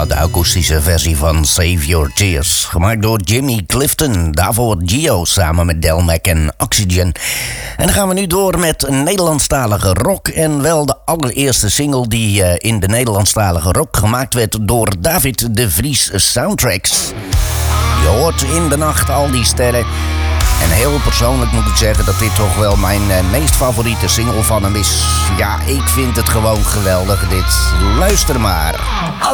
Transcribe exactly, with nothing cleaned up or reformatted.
de akoestische versie van Save Your Tears. Gemaakt door Jimmy Clifton. Daarvoor Gio samen met Del Mac en Oxygen. En dan gaan we nu door met een Nederlandstalige rock. En wel de allereerste single die uh, in de Nederlandstalige rock gemaakt werd door David de Vries Soundtracks. Je hoort in de nacht al die sterren. En heel persoonlijk moet ik zeggen dat dit toch wel mijn uh, meest favoriete single van hem is. Ja, ik vind het gewoon geweldig dit. Luister maar.